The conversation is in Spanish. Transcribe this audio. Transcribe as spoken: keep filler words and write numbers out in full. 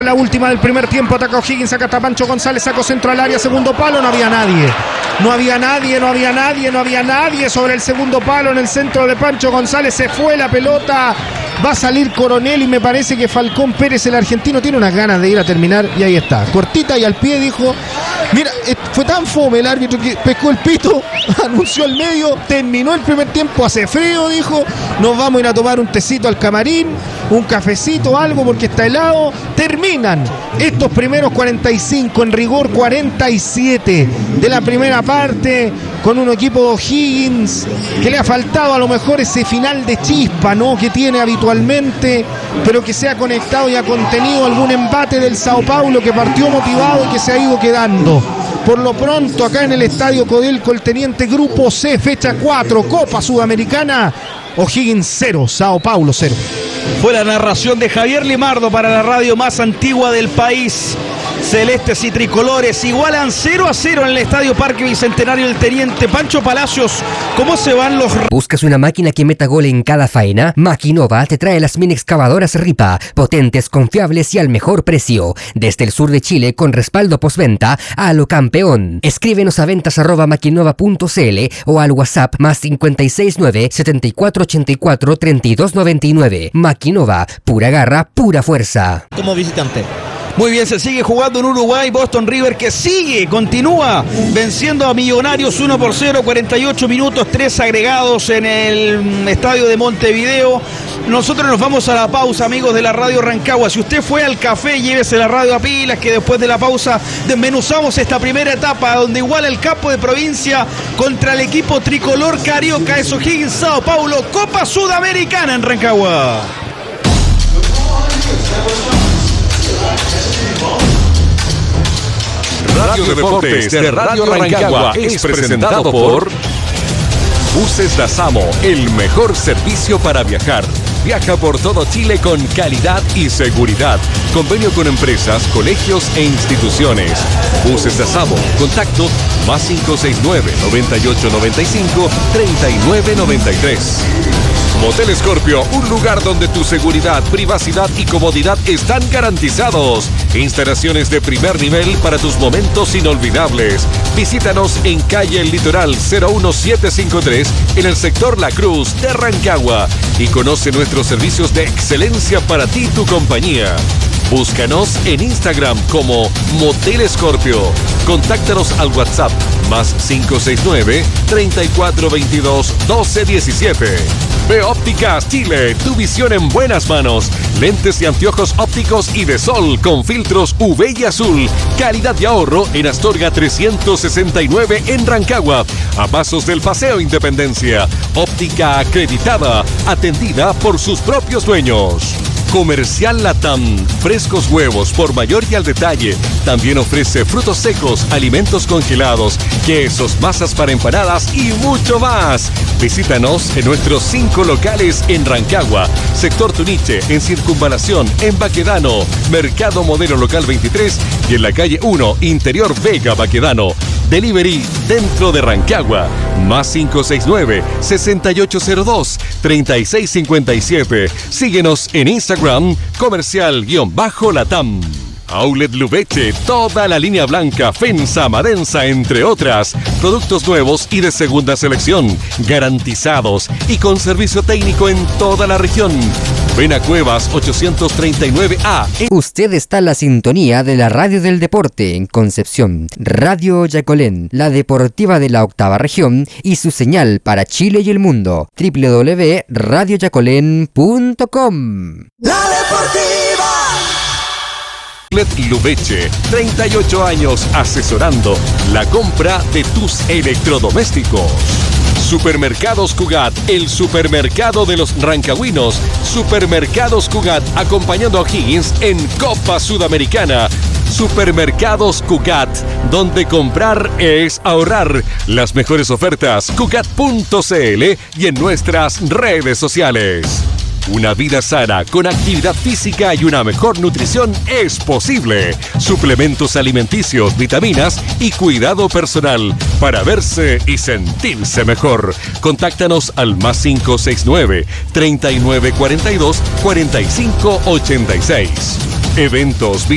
La última del primer tiempo, ataca O'Higgins, acá está Pancho González, sacó centro al área, segundo palo, no había nadie. No había nadie, no había nadie, no había nadie sobre el segundo palo en el centro de Pancho González. Se fue la pelota, va a salir Coronel y me parece que Falcón Pérez, el argentino, tiene unas ganas de ir a terminar y ahí está. Cortita y al pie dijo, mira, fue tan fome el árbitro que pescó el pito, anunció el medio, terminó el primer tiempo, hace frío, dijo, nos vamos a ir a tomar un tecito al camarín, un cafecito, algo porque está helado. Terminan estos primeros cuarenta y cinco, en rigor cuarenta y siete de la primera parte, con un equipo de O'Higgins que le ha faltado a lo mejor ese final de chispa, ¿no?, que tiene habitualmente, pero que se ha conectado y ha contenido algún embate del Sao Paulo que partió motivado y que se ha ido quedando. Por lo pronto, acá en el Estadio Codelco, el Teniente, Grupo C, fecha cuatro, Copa Sudamericana, O'Higgins cero, Sao Paulo cero. Fue la narración de Javier Limardo para la radio más antigua del país. Celestes y tricolores igualan cero a cero en el Estadio Parque Bicentenario del Teniente. Pancho Palacios, ¿cómo se van los...? ¿Buscas una máquina que meta gol en cada faena? Maquinova te trae las mini excavadoras Ripa, potentes, confiables y al mejor precio. Desde el sur de Chile, con respaldo postventa a lo campeón. Escríbenos a ventas arroba maquinova punto cl o al WhatsApp más cinco seis nueve, setenta y cuatro ochenta y cuatro, treinta y dos noventa y nueve. Maquinova, pura garra, pura fuerza. Como visitante. Muy bien, se sigue jugando en Uruguay. Boston River que sigue, continúa venciendo a Millonarios uno por cero, cuarenta y ocho minutos, tres agregados en el estadio de Montevideo. Nosotros nos vamos a la pausa, amigos de la radio Rancagua. Si usted fue al café, llévese la radio a pilas, que después de la pausa desmenuzamos esta primera etapa donde iguala el campo de provincia contra el equipo tricolor carioca. Es O'Higgins Sao Paulo, Copa Sudamericana en Rancagua. Radio Deportes de Radio Rancagua es presentado por Buses Dasamo, el mejor servicio para viajar. Viaja por todo Chile con calidad y seguridad. Convenio con empresas, colegios e instituciones. Buses Dasamo, contacto más cinco seis nueve, noventa y ocho noventa y cinco, treinta y nueve noventa y tres. Motel Scorpio, un lugar donde tu seguridad, privacidad y comodidad están garantizados. Instalaciones de primer nivel para tus momentos inolvidables. Visítanos en calle El Litoral cero uno siete cinco tres en el sector La Cruz de Rancagua y conoce nuestros servicios de excelencia para ti y tu compañía. Búscanos en Instagram como Motel Scorpio. Contáctanos al WhatsApp más cinco seis nueve, treinta y cuatro veintidós, doce diecisiete. Ve Ópticas Chile, tu visión en buenas manos. Lentes y anteojos ópticos y de sol con filtros U V y azul. Calidad y ahorro en Astorga trescientos sesenta y nueve en Rancagua, a pasos del Paseo Independencia. Óptica acreditada, atendida por sus propios dueños. Comercial Latam, frescos huevos por mayor y al detalle. También ofrece frutos secos, alimentos congelados, quesos, masas para empanadas y mucho más. Visítanos en nuestros cinco locales en Rancagua, Sector Tuniche, en Circunvalación, en Baquedano, Mercado Modelo Local veintitrés y en la calle uno, Interior Vega Baquedano. Delivery dentro de Rancagua, más cinco seis nueve, sesenta y ocho cero dos, treinta y seis cincuenta y siete. Síguenos en Instagram, comercial-latam. Outlet Lubeche, toda la línea blanca, Fensa, Madensa, entre otras. Productos nuevos y de segunda selección, garantizados y con servicio técnico en toda la región. Ven a Cuevas ochocientos treinta y nueve A. Usted está en la sintonía de la Radio del Deporte en Concepción. Radio Yacolén, la deportiva de la octava región y su señal para Chile y el mundo. doble u doble u doble u punto radio yacolén punto com. La deportiva. Outlet Lubeche, treinta y ocho años asesorando la compra de tus electrodomésticos. Supermercados Cugat, el supermercado de los rancagüinos. Supermercados Cugat, acompañando a O'Higgins en Copa Sudamericana. Supermercados Cugat, donde comprar es ahorrar. Las mejores ofertas, cugat punto cl y en nuestras redes sociales. Una vida sana con actividad física y una mejor nutrición es posible. Suplementos alimenticios, vitaminas y cuidado personal para verse y sentirse mejor. Contáctanos al más cinco seis nueve, treinta y nueve cuarenta y dos, cuarenta y cinco ochenta y seis. Eventos